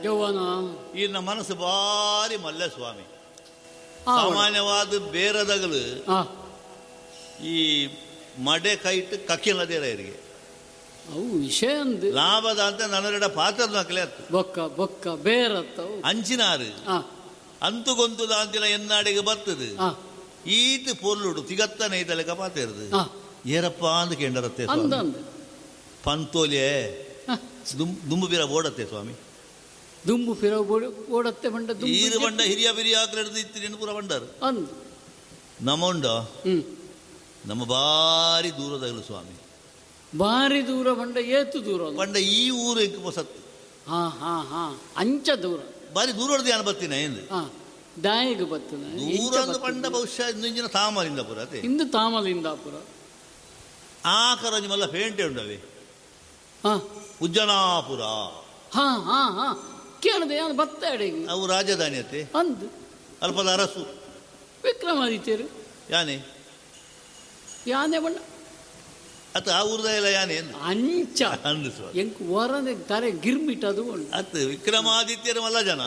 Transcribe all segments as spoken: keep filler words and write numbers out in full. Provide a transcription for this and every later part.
ಯೌವನ ಇನ್ನ ಮನಸ್ಸು ಬಾರಿ ಮಲ್ಲೆ ಸ್ವಾಮಿ. ಸಾಮಾನ್ಯವಾದ ಬೇರದಗಲು ಈ ಮಡೆ ಕೈಟ್ ಕಕ್ಕಿಲ್ಲದೇರ ಇವರಿಗೆ ಅವು ವಿಷಯ ಅಂದು ಲಾಭದ ಅಂತ ನನ್ನರೆಡ ಪಾತ್ರದ ನಕಲೆ ಅತ್ತು ಬೊಕ್ಕ ಬೊಕ್ಕ ಬೇರತ್ತ ಅಂಚಿನಾರು ಅಂತು ಗೊಂತುದ ಅಂತಿನ ಎನ್ನಾಡಿಗೆ ಬರ್ತದೆ ಈತ್ ಪೊರ್ಲುಡು ತಿಗತ್ತನೆ ಇದಲೆಕ ಪಾತಿರದು ಏರಪ್ಪ ಅಂದು ಕೇಂಡರತ್ತೆ ಪಂತೋಲಿಯೇ ದುಂಬು ಬಿರ ಓಡತ್ತೆ ಸ್ವಾಮಿ. ದುಂಬು ಪಿರ ಓಡತ್ತೆ ಬಂಡ ಈರು ಬಂಡ ಹಿರಿಯ ಬಿರಿಯ ಹಾಕಲಿಡ್ದು ಇತ್ತಿನ ಪುರ ಬಂಡರು ಅಂದು ನಮ್ಮ ಉಂಡ ನಮ್ಮ ಬಾರಿ ದೂರದಗಲು ಸ್ವಾಮಿ. ಬಾರಿ ದೂರ ಬಂಡ ಏತು ದೂರ ಬಂಡ ಈ ಊರು ಎಂಕು ಹೊಸತ್ತು ಹಾ ಹಾ ಹಾ ಅಂಚ ದೂರ ಬಾರಿ ದೂರ ಧ್ಯಾನ ಬರ್ತೀನಿ ಎಂದು ದಾಯಿಗೆ ಬರ್ತನ ದೂರ ಬಂಡ ಬಹುಶಃ ಇಂದಿನ ತಾಮಲಿಂದಾಪುರ ಅದೇ ಇಂದು ತಾಮಲಿಂದಾಪುರ ಆ ಕರಂಜಿ ಮಲ್ಲ ಪೇಂಟೆ ಉಂಡವೆ ಉಜ್ಜನಾಪುರ ಹಾ ಹಾ ಹಾ ಕೇಳದೆ ಯಾರು ಬತ್ತ ಅಡೆಗೆ ಅವು ರಾಜಧಾನಿ ಅತ್ತೆ ಅಂದು ಅಲ್ಪದ ಅರಸು ವಿಕ್ರಮಾದಿತ್ಯರು ಯಾನೆ ಯಾನೆ ಬಣ್ಣ ಅತ್ತ ಆ ಊರದ ಎಲ್ಲ ಯಾನೆ ಅಂಚ ಅಂದಿಸುವ ಎಂಕ್ ವರನೆ ತಾರೆ ಗಿರ್ಮಿಟದು ಅತ್ತ ವಿಕ್ರಮಾದಿತ್ಯರು ಮಲ್ಲ ಜನ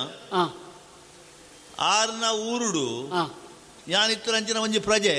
ಆರ್ನ ಊರುಡು ಯಾನಿತ್ತರ ಅಂಚಿನ ಒಂಜಿ ಪ್ರಜೆ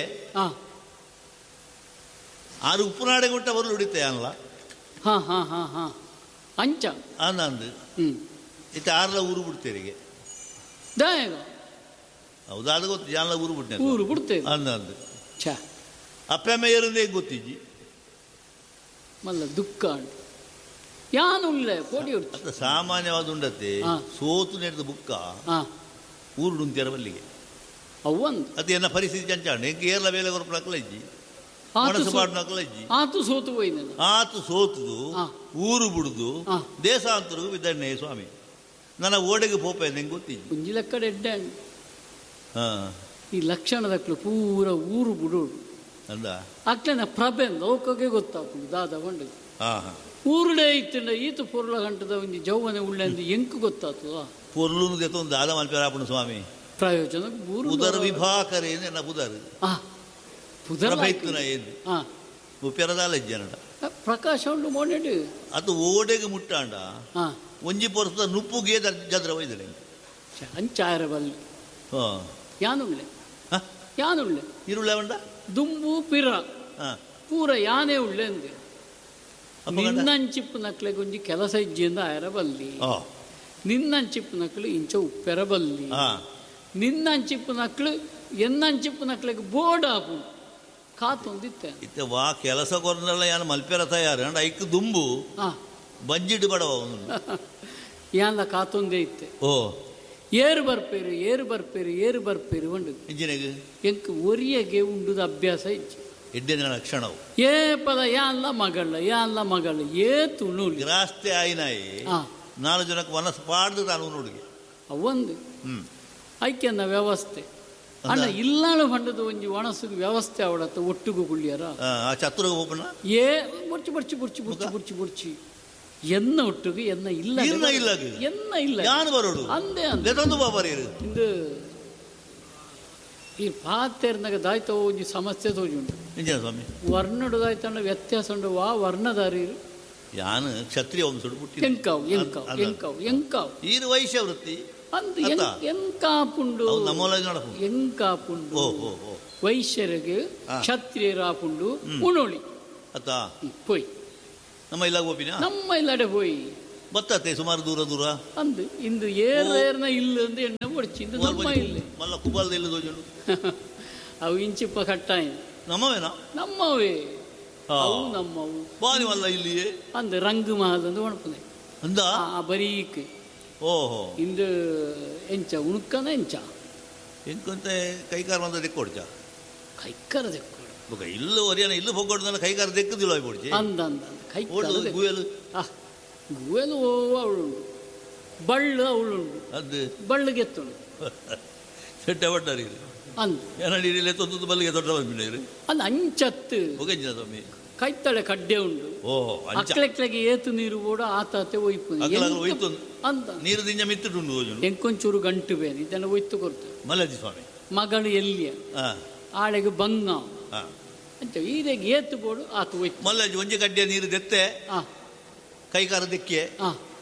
ಆರು ಉಪ್ಪುನಾಡೆ ಗುಟ್ಟ ಬರಲು ಉಡಿತೆ ಅಲ್ಲ ಹಾ ಹಾ ಹಾ ಹಾ ಅಂಚ ಅಂದು ಇತ್ತ ಆರ್ಲ ಊರು ಬಿಡ್ತೇರಿಗೆ ದಾಯಗ ಹೌದಾದ ಗೊತ್ತು ಜಾನ್ಲ ಊರು ಬಿಡ್ತೇನೆ ಊರು ಬಿಡ್ತೇವೆ ಅಂದು ಛ ಅಪ್ಪೆಮ್ಮ ಏರಂದೇ ಗೊತ್ತಿಜ್ಜಿ ಮಲ್ಲ ದುಃಖ ಯಾನುಳ್ಳೆ ಕೋಡಿ ಅತ್ತ ಸಾಮಾನ್ಯವಾದ ಉಂಡತ್ತೆ ಸೋತು ನೆಡ್ದ ಬುಕ್ಕ ಊರು ಉಂತ್ಯಾರ ಬಲ್ಲಿಗೆ ಅವಂದು ಅದು ಏನ ಪರಿಸ್ಥಿತಿ ಚಂಚಾಂಡ ಎಂಕ ಏರ್ಲ ಬೇಲೆ ಗೊರಪು ನಕಲಜ್ಜಿ ಮನಸ್ಸು ಪಾಡು ನಕಲಜ್ಜಿ ಆತು ಸೋತು ಹೋಯ್ನ ಆತು ಸೋತುದು ಊರು ಬಿಡುದು ದೇಶಾಂತರಿಗೂ ಬಿದ್ದಣ್ಣೆ ಸ್ವಾಮಿ ನನ್ನ ಓಡೆಗೆ ಪೋಪ ನಂಗೆ ಗೊತ್ತಿಜ್ಜಿ ಕುಂಜಿಲ ಕಡೆ ಎಡ್ಡೆ ಈ ಲಕ್ಷಣದಕ್ಲು ಪೂರ ಊರು ಬಿಡೋಡು ಅಂದ ಅಕ್ಲೆನ ಪ್ರಭೆ ಲೋಕಗೆ ಗೊತ್ತಾಗ್ತದೆ ದಾದ ಬಂಡ ಊರುಡೇ ಇತ್ತಂಡ ಈತು ಪೊರ್ಲ ಗಂಟದ ಒಂದು ಜೌವನೆ ಉಳ್ಳೆ ಅಂತ ಎಂಕು ಗೊತ್ತಾಗ್ತದ ಪೊರ್ಲು ಒಂದು ದಾದ ಮಲ್ಪೇರಾಪಣ ಸ್ವಾಮಿ ಪ್ರಯೋಜನ ಉದರ ವಿಭಾಕರ ಏನ ಬುದರ್ ಪುದರ್ ಉಪೆರದಾಲಜ್ಜನಡ ಪ್ರಕಾಶ ಉಂಡು ಮೋನೆಡು ಅದು ಓಡೆಗೆ ಮುಟ್ಟಾಂಡ ಒಂಜಿ ಪೊರ್ಸದ ನುಪ್ಪುಗೆ ಜದ್ರ ಒಯ್ದಲೆ ಅಂಚಾರ ಬಲ್ಲಿ ಯಾನುಳ್ಳೆ ಯಾನುಳ್ಳೆ ಇರುಳ್ಳೆ ಉಂಡ ದುಂಬು ಪಿರ ಪೂರ ಯಾನೆ ಉಳ್ಳೆ ಅಂದೆ ನಿನ್ನಂಚಿಪ್ಪು ನಕ್ಲೆಗೆ ಒಂಜಿ ಕೆಲಸ ಇಜ್ಜಿಂದ ಆಯರ ಬಲ್ಲಿ ನಿನ್ನಂಚಿಪ್ಪು ನಕ್ಲು ಇಂಚ ಉಪ್ಪೆರ ಬಲ್ಲಿ ನಿನ್ನಂಚಿಪ್ಪು ನಕ್ಲು ಎನ್ನಂಚಿಪ್ಪು ನಕ್ಲೆಗೆ ಬೋರ್ಡ್ ಆಪು ಕಾತೊಂದಿತ್ತೆ ಇತ್ತೆ ವಾ ಕೆಲಸ ಕೊರನಲ್ಲ ಯಾನು ಮಲ್ಪೆರ ತಯಾರು ಅಂಡ್ ಐಕ್ ದುಂಬು ಬಂಜಿಡ್ ಬಡವ ಯಾನ್ಲ ಕಾತೊಂದೇ ಇತ್ತೆ ಓ ಏರು ಬರ್ಪೇರು ಏರು ಬರ್ಪೇರು ಏರು ಬರ್ಪೇರು ಉಂಡು ಇಂಜಿನೆಗೆ ಎಂಕ್ ಒರಿಯಗೆ ಉಂಡುದ ಅಭ್ಯಾಸ ಇಜ್ಜಿ ಎಡ್ಡಿನ ಲಕ್ಷಣವು ಏ ಪದ ಯಾನ್ಲ ಮಗಳ ಯಾನ್ಲ ಮಗಳ ಏತು ನೂಲಿ ಗ್ರಾಸ್ತೆ ಆಯ್ನಾಯಿ ನಾಲ್ಕು ಜನಕ್ಕೆ ಮನಸ್ಸು ಪಾಡ್ದು ತಾನು ನೋಡಿಗೆ ಅವಂದು ಐಕ್ಯನ ವ್ಯವಸ್ಥೆ ಅಣ್ಣ ಇಲ್ಲಾಳು ಬಂಡದ ಒಂಜಿ ಒಣಸಿಗೆ ವ್ಯವಸ್ಥೆ ಅವಡತ್ತ ಒಟ್ಟಿಗೂ ಕುಳ್ಳಿಯರ ಚತುರ ಹೋಗೋಣ ಏ ಬುರ್ಚಿ ಬುರ್ಚಿ ಬುರ್ಚಿ ಬುರ್ಚಿ ಬುರ್ಚಿ ಬುರ್ಚಿ ಎನ್ನ ಒಟ್ಟಿಗೆ ಎನ್ನ ಇಲ್ಲ ಇಲ್ಲ ಎನ್ನ ಇಲ್ಲ ಯಾನು ಬರೋಡು ಅಂದೆ ಅಂದೆ ಇಂದು ಈ ಪಾತೆರ್ನಾಗ ದಾಯ್ತ ಒಂಜಿ ಸಮಸ್ಯೆ ತೋಜುಂಟು ಸ್ವಾಮಿ ವರ್ಣಡು ದಾಯ್ತಂಡ ವ್ಯತ್ಯಾಸ ಉಂಡು ವಾ ವರ್ಣದಾರಿ ಯಾನು ಕ್ಷತ್ರಿಯ ವಂಶ ಎಂಕಾವ್ ಎಂಕಾವ್ ಎಂಕಾವ್ ಎಂಕಾವ್ ಈರು ವೈಶ್ಯ ವೃತ್ತಿ ಅಂದು ಎಂಕಾಪುಂಡು ಎಂಕಾಪುಂಡು ವೈಶ್ಯರಿಗೆ ಕ್ಷತ್ರಿಯರಾಪುಂಡು ಉಣೋಳಿ ಪೋಯ್ ನಮ್ಮ ಇಲ್ಲ ಗೋಪಿನ ನಮ್ಮ ಇಲ್ಲಡೆ ಹೋಯ್ ಬತ್ತತೆ ಸುಮಾರು ದೂರ ದೂರ ಅಂದು ಇಂದು ಏರ್ನ ಇಲ್ಲ ಅಂದು ಎಣ್ಣೆ ಹೊಡ್ಚಿ ನಮ್ಮ ಇಲ್ಲ ಮಲ್ಲ ಕುಬಾಲ್ದ ಇಲ್ಲ ದೋಜುಂಡು ಅವು ಇಂಚಿಪ್ಪ ಕಟ್ಟಾಯ ನಮ್ಮವೇನಾ ನಮ್ಮವೇ ಅವು ನಮ್ಮವು ಬಾರಿ ಮಲ್ಲ ಇಲ್ಲಿಯೇ ಅಂದ ರಂಗು ಮಹಲ್ ಅಂದು ಒಣಪನೆ ಅಂದ ಬರೀಕ್ ಓಹೋ ಇಂದು ಎಂಚ ಉಣುಕನ ಎಂಚ ಎಂಕಂತ ಕೈಕಾರ ಬಂದ ದೆಕ್ಕೊಡ್ಚ ಕೈಕಾರ ದೆಕ್ಕೊಡು ಇಲ್ಲು ಒರಿಯನ ಇಲ್ಲು ಹೋಗೋಡ್ದಲ್ಲ ಕೈಕಾರ ದೆಕ್ಕದಿಲ್ಲ ಹೋಗ್ಬಿಡ್ಚಿ ಅಂದ ಅಂದ ಕೈಕಾರ ಗುಯಲು ಗುಯಲು ಅವಳುಂಡು ಬಳ್ಳು ಅವಳುಂಡು ಅದು ಬಳ್ಳಿಗೆ ಎತ್ತುಂಡು ಸೆಟ್ಟೆ ಬಟ್ಟರಿ ಅಂದ ಏನಡಿರಲಿ ತೊಂದು ಬಲ್ಲಿಗೆ ದೊಡ್ಡ ಬಂದ್ಬಿಟ್ಟಿರಿ ಅಂದ ಅಂಚತ್ತು ಹೋಗಿಂಜಿನ ಸ್ವಾಮಿ ಕೈತಳೆ ಕಡ್ಡೆ ಉಂಡು ಅಕ್ಲೆಕ್ಲೆಗೆ ಏತು ನೀರು ಕೂಡ ಆತಾತೆ ಒಯ್ಪು ಅಂತ ನೀರು ದಿಂಜ ಮಿತ್ತುಂಡು ಎಂಕೊಂಚೂರು ಗಂಟು ಬೇರೆ ಇದನ್ನು ಒಯ್ತು ಕೊಡ್ತಾರೆ ಮಲಜಿ ಸ್ವಾಮಿ ಮಗಳು ಎಲ್ಲಿಯ ಆಳೆಗೆ ಬಂಗ ಅಂತ ಈರೆಗೆ ಏತು ಬೋಡು ಆತ ಒಯ್ತು ಮಲ್ಲಜಿ ಒಂಜಿ ಗಡ್ಡೆ ನೀರು ದೆತ್ತೆ ಕೈಕಾರ ದೆಕ್ಕೆ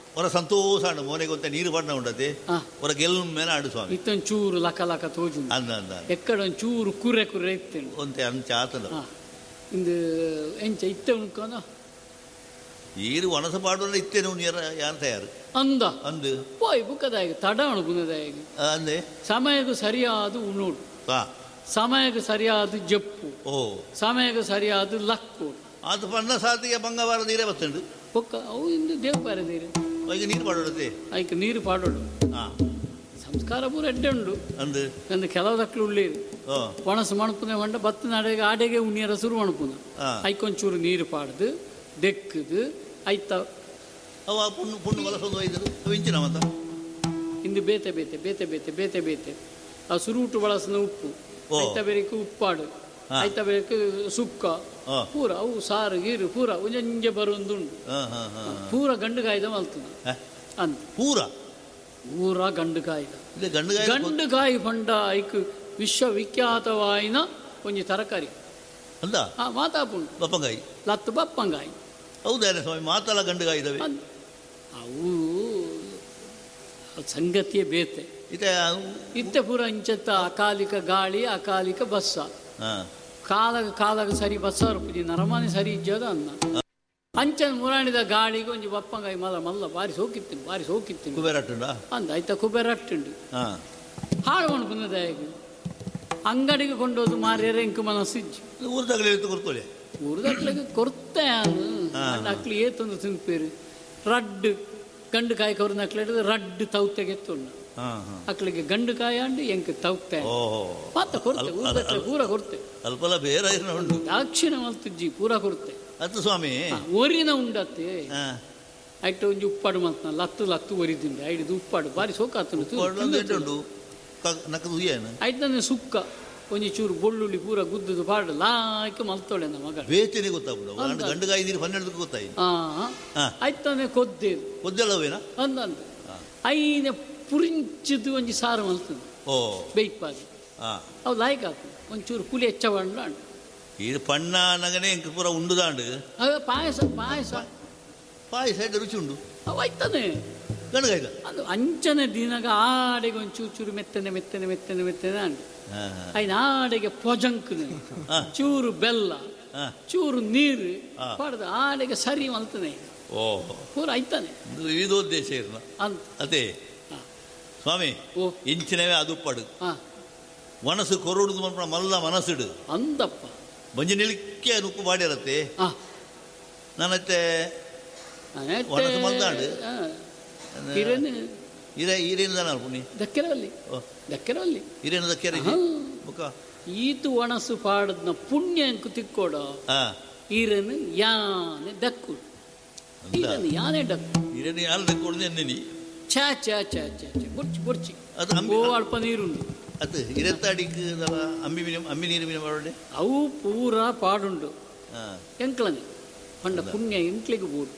ಹೊರ ಸಂತೋಷ ಅಂಡು ಮೋನೆಗೆ ಒಂತ ನೀರು ಪಡ್ನ ಉಂಡತೆ ಹೊರ ಗೆಲ್ಲು ಮೇಲೆ ಆಡು ಸ್ವಾಮಿ ಇತ್ತೊಂದು ಚೂರು ಲಕ ಲಕ ತೋಜು ಅಂದ ಅಂದ ಎಕ್ಕಡ ಒಂದು ಚೂರು ಕುರೆ ಕುರೆ ಇತ್ತೇನು ಒಂತೆ ಅಂಚ ಆತದ ಇಂದು ಎಂಚ ಇತ್ತೆ ಉಣ್ಕೋನ ಈರು ಒಣಸ ಪಾಡುವ ಇತ್ತೇನು ನೀರ ಯಾರು ತಯಾರು ಅಂದ ಅಂದು ಪೋಯ್ ಬುಕ್ಕದಾಗಿ ತಡ ಉಣಗುನದಾಗಿ ಅಂದೆ ಸಮಯಕ್ಕೆ ಸರಿಯಾದ ಉಣ್ಣೋಡು ಸಮಯಕ್ಕೆ ಸರಿಯಾದ ಜಪ್ಪು ಓ ಸಮಯಕ್ಕೆ ಸರಿಯಾದ ಲಕ್ಕು ಅದು ಪಣ್ಣ ಸಾತಿಗೆ ಬಂಗವಾರ ನೀರೇ ಬತ್ತುಂಡು ಪೊಕ್ಕ ಅವು ಇಂದು ದೇವ್ ಬಾರೆ ನೀರು ಈಗ ನೀರು ಪಾಡೋಡತೆ ಆಯ್ಕೆ ನೀರು ಪಾಡೋಡು ಸಂಸ್ಕಾರ ಪೂರ ಎಡ್ಡೆ ಉಂಡು ಅಂದು ಅಂದು ಕೆಲವು ದಕ್ಕಲು ಉಳ್ಳೇರು ಒಣಸು ಮಣಪುನ ಮಂಡ ಬತ್ತ ನಾಡೆಗೆ ಆಡೆಗೆ ಉಣ್ಣಿಯರ ಸುರು ಮಣಪುನ ಐಕೊಂಚೂರು ನೀರು ಪಾಡ್ದು ದೆಕ್ಕದು ಐತ ಅವ ಪುಣ್ಣು ಪುಣ್ಣು ಮಲಸೊಂದು ಒಯ್ದರು ಇಂಚಿನ ಮತ ಇಂದು ಬೇತೆ ಬೇತೆ ಬೇತೆ ಬೇತೆ ಬೇತೆ ಬೇತೆ ಆ ಸುರುಟು ಬಳಸಿನ ಉಪ್ಪು ಐತ ಬೇರೆಕು ಉಪ್ಪಾಡು ಐತ ಬೇರೆಕು ಸುಕ್ಕ ಪೂರ ಅವು ಸಾರು ಗೀರು ಪೂರ ಉಂಜಂಜೆ ಬರುವುದುಂಡು ಪೂರ ಗಂಡು ಕಾಯ್ದ ಮಲ್ತದ ಅಂತ ಪೂರ ಪೂರ ಗಂಡು ಕಾಯ್ದ ಗಂಡು ಗಂಡು ಕಾಯಿ ಪಂಡ ಐಕ್ ವಿಶ್ವವಿಖ್ಯಾತವಾಯಿನ ಒಂಜಿ ತರಕಾರಿ ಅಂದ ಮಾತಾಪುಂಡು ಬಪ್ಪಂಗಾಯಿ ಲತ್ತು ಬಪ್ಪಂಗಾಯಿ ಹೌದಾನೆ ಸ್ವಾಮಿ ಮಾತಲ್ಲ ಗಂಡುಗಾಯಿ ಇದಾವೆ ಅವು ಸಂಗತಿಯೇ ಬೇತೆ ಇತ್ತೆ ಪೂರ ಇಂಚತ್ತ ಅಕಾಲಿಕ ಗಾಳಿ ಅಕಾಲಿಕ ಬಸ್ಸ ಕಾಲಗ ಕಾಲಗ ಸರಿ ಬಸ್ಸ ರೂಪಿ ನರಮಾನೆ ಸರಿ ಇಜ್ಜದ ಅನ್ನ ಅಂಚನ್ ಮುರಾಣಿದ ಗಾಳಿಗೆ ಒಂಜಿ ಬಪ್ಪಂಗಾಯಿ ಮಲ್ಲ ಮಲ್ಲ ಬಾರಿ ಸೋಕಿತ್ತೀನಿ ಬಾರಿ ಸೋಕಿತ್ತೀನಿ ಕುಬೇರಟ್ಟುಂಡ ಅಂದ ಆಯ್ತಾ ಕುಬೇರಟ್ಟುಂಡು ಹಾಳು ಮಣ್ಪುನದ ಅಂಗಡಿಗೆ ಕೊಂಡೋದು ಮಾರ್ಯಾರೆ ಇಂಕು ಮನಸ್ಸಿಜ್ಜಿ ಊರ್ದಾಗಲೇ ಕೊಡ್ತೋಳೆ ಊರ್ದಕ್ಲಿಗೆ ಕೊರ್ತೆ ಅಕ್ಲಿ ಏತೊಂದು ತಿನ್ಪೇರು ರಡ್ಡು ಗಂಡು ಕಾಯಿ ಕವ್ರ ನಕ್ಲಿಡಿದ್ರೆ ರಡ್ಡು ತೌತೆಗೆ ಎತ್ತುಂಡ ಅಕ್ಲಿಗೆ ಗಂಡು ಕಾಯಿ ಅಂಡು ಎಂಕ್ ತೌತೆ ಮಾತ ಕೊರ್ತೆ ಊರ್ದಕ್ಲೆ ಪೂರ ಕೊರ್ತೆ ಅಲ್ಪಲ ಬೇರೆ ಉಂಟು ದಾಕ್ಷಿಣ ಮಲ್ತಜ್ಜಿ ಪೂರ ಕೊರ್ತೆ ಅದು ಸ್ವಾಮಿ ಒರಿನ ಉಂಡತ್ತೆ ಐಟ ಒಂಜಿ ಉಪ್ಪಾಡು ಮಲ್ತನ ಲತ್ತು ಲತ್ತು ಒರಿದಿಂಡೆ ಐಡಿದು ಉಪ್ಪಾಡು ಬಾರಿ ಸೋಕಾತುಂಡು ಐಟನೆ ಸುಕ್ಕ ಒಂಜಿ ಚೂರು ಬೊಳ್ಳುಳ್ಳಿ ಪೂರ ಗುದ್ದದು ಪಾಡು ಲಾಯ್ಕೆ ಮಲ್ತೋಳೆ ನಮ್ಮ ಮಗ ಬೇಚನೆ ಗೊತ್ತಾಗ್ಬಿಡು ಗಂಡುಗಾಯಿ ನೀರು ಹನ್ನೆರಡು ಗೊತ್ತಾಯ್ತು ಆಯ್ತಾನೆ ಕೊದ್ದೇದು ಕೊದ್ದೆಲ್ಲವೇನ ಅಂದ ಐನೆ ಪುರಿಂಚದು ಒಂಜಿ ಸಾರು ಮಲ್ತದೆ ಓ ಬೇಯ್ಪಾದು ಅವು ಲಾಯ್ಕ ಆಗ್ತದೆ ಒಂಚೂರು ಪುಲಿ ಹೆಚ್ಚ ಬಂಡ ಇದು ಪಣ್ಣ ನಗನೆ ಎಂಕ ಪೂರ ಉಂಡುದಾಂಡು ಅದ ಪಾಯಸ ಪಾಯಸ ಪಾಯಸ ರುಚಿ ಉಂಡು ಅವು ಆಯ್ತಾನೆ ಗಂಡುಗಾಯ್ದ ಅದು ಅಂಚನೆ ದಿನಗ ಆಡೆಗೆ ಒಂದು ಚೂರು ಚೂರು ಮೆತ್ತನೆ ಮೆತ್ತನೆ ಮೆತ್ತನೆ ಮೆತ್ತನೆ ಅಂಡು ಐನ ಆಡೆಗೆ ಪೊಜಂಕ್ನ ಚೂರು ಬೆಲ್ಲ ಚೂರು ನೀರು ಪಡೆದು ಆಡೆಗೆ ಸರಿ ಮಲ್ತಾನೆ ಓ ಪೂರ ಆಯ್ತಾನೆ ವಿವಿಧೋದ್ದೇಶ ಅಂತ ಅದೇ ಸ್ವಾಮಿ ಓ ಇಂಚಿನವೇ ಅದು ಪಡು ಮನಸ್ಸು ಕೊರಡುದು ಮಲ್ಲ ಮನಸ್ಸಿಡು ಅಂದಪ್ಪ ಬಂಜಿ ನಿಲಿಕ್ಕೆ ನುಕ್ಕು ಬಾಡಿರತ್ತೆ ನನ್ನತ್ತೆ ಒಣಸು ಮಲ್ದಾಡು ಹಿರೇ ಹಿರೇನು ದನ ಪುಣಿ ದಕ್ಕೆರಲ್ಲಿ ದಕ್ಕೆರಲ್ಲಿ ಹಿರೇನು ದಕ್ಕೆರ ಮುಖ ಈತು ಒಣಸು ಪಾಡದ್ನ ಪುಣ್ಯ ಅಂಕು ತಿಕ್ಕೋಡ ಈರನು ಯಾನೆ ದಕ್ಕು ಈರನು ಯಾನೆ ಡಕ್ಕು ಹಿರೇನು ಯಾರು ದಕ್ಕೋಡು ಎನ್ನೆನಿ ಛಾ ಛಾ ಛಾ ಛಾ ಬುರ್ಚಿ ಬುರ್ಚಿ ಅದು ಅಲ್ಪ ನೀರುಂಡು ಅದು ಹಿರತ್ತಾಡಿಗೆ ಅಮ್ಮಿ ಮೀನು ಅಮ್ಮಿ ನೀರು ಮೀನು ಮಾಡೋಡೆ ಅವು ಪೂರ ಪಾಡುಂಡು ಎಂಕ್ಲನೆ ಪಂಡ ಪುಣ್ಯ ಎಂಕ್ಲಿಗೆ ಬೋದು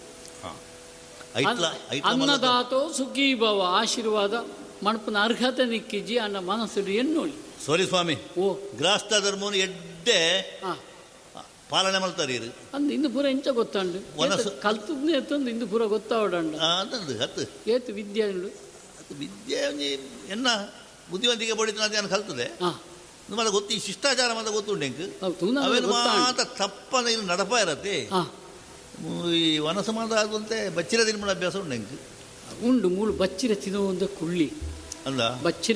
ಅನ್ನದಾತೋ ಸುಖೀ ಭವ ಆಶೀರ್ವಾದ ಮಣಪನ ಅರ್ಹತೆ ನಿಕ್ಕಿಜಿ ಅನ್ನ ಮನಸ್ಸು ಎನ್ನೋಳಿ ಸಾರಿ ಸ್ವಾಮಿ ಓ ಗ್ರಾಸ್ತ ಧರ್ಮವನ್ನು ಎಡ್ಡೆ ಪಾಲನೆ ಮಾಡ್ತಾರೆ ಅಂದ್ ಇಂದು ಪೂರ ಎಂಚ ಗೊತ್ತಾಂಡು ಕಲ್ತದ್ನೇ ಎತ್ತಂದು ಇಂದು ಪೂರ ಗೊತ್ತಾವಡಂಡ ಅದಂದು ಹತ್ತು ಏತು ವಿದ್ಯೆ ಉಂಡು ಅದು ವಿದ್ಯೆ ಎನ್ನ ಬುದ್ಧಿವಂತಿಕೆ ಪಡಿತ ನಾನು ಕಲ್ತದೆ ಮತ್ತೆ ಗೊತ್ತಿ ಶಿಷ್ಟಾಚಾರ ಮಾತ್ರ ಗೊತ್ತುಂಡು ಎಂಕ್ ಅವೇನು ಮಾತ್ರ ತಪ್ಪನ ಇದು ನಡಪ ಇರತ್ತೆ ಈ ವನಸ ಮಾತ್ರ ಆಗುವಂತೆ ಬಚ್ಚಿರ ತಿನ್ಮಡ ಅಭ್ಯಾಸ ಉಂಡು ಎಂಕ್ ಉಂಡು ಮೂಳು ಬಚ್ಚಿರ ತಿನ್ನೋ ಒಂದು ಕುಳ್ಳಿ ಅಲ್ಲ ಬಚ್ಚಿರ